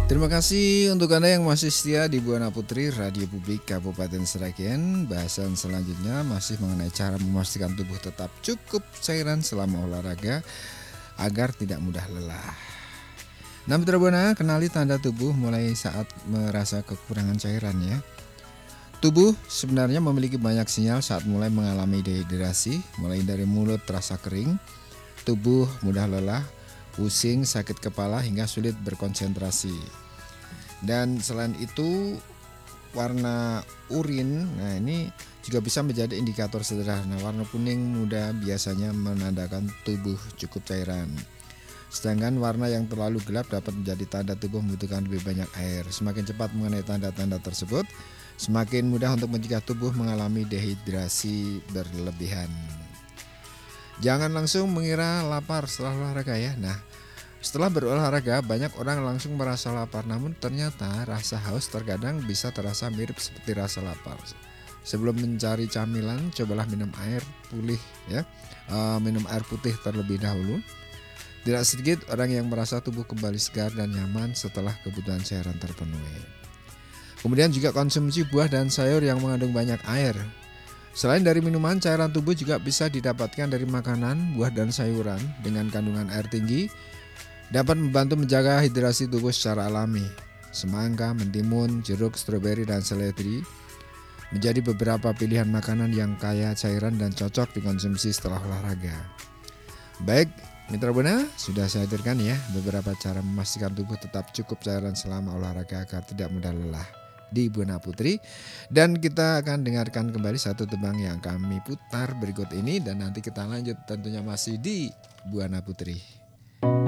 Terima kasih untuk Anda yang masih setia di Buana Putri Radio Publik Kabupaten Sragen. Bahasan selanjutnya masih mengenai cara memastikan tubuh tetap cukup cairan selama olahraga agar tidak mudah lelah. Nah, Mitra Buana, kenali tanda tubuh mulai saat merasa kekurangan cairan ya. Tubuh sebenarnya memiliki banyak sinyal saat mulai mengalami dehidrasi, mulai dari mulut terasa kering, tubuh mudah lelah, pusing, sakit kepala hingga sulit berkonsentrasi. Dan selain itu warna urin, nah ini juga bisa menjadi indikator sederhana. Warna kuning muda biasanya menandakan tubuh cukup cairan. Sedangkan warna yang terlalu gelap dapat menjadi tanda tubuh membutuhkan lebih banyak air. Semakin cepat mengenai tanda-tanda tersebut, semakin mudah untuk mencegah tubuh mengalami dehidrasi berlebihan. Jangan langsung mengira lapar setelah olahraga ya. Nah, setelah berolahraga banyak orang langsung merasa lapar, namun ternyata rasa haus terkadang bisa terasa mirip seperti rasa lapar. Sebelum mencari camilan, cobalah minum air minum air putih terlebih dahulu. Tidak sedikit orang yang merasa tubuh kembali segar dan nyaman setelah kebutuhan cairan terpenuhi. Kemudian juga konsumsi buah dan sayur yang mengandung banyak air. Selain dari minuman, cairan tubuh juga bisa didapatkan dari makanan, buah dan sayuran dengan kandungan air tinggi. Dapat membantu menjaga hidrasi tubuh secara alami. Semangka, mentimun, jeruk, stroberi, dan seledri menjadi beberapa pilihan makanan yang kaya cairan dan cocok dikonsumsi setelah olahraga. Baik, Mitra Buana, sudah saya hadirkan ya beberapa cara memastikan tubuh tetap cukup cairan selama olahraga agar tidak mudah lelah di Buana Putri. Dan kita akan dengarkan kembali satu tembang yang kami putar berikut ini dan nanti kita lanjut tentunya masih di Buana Putri.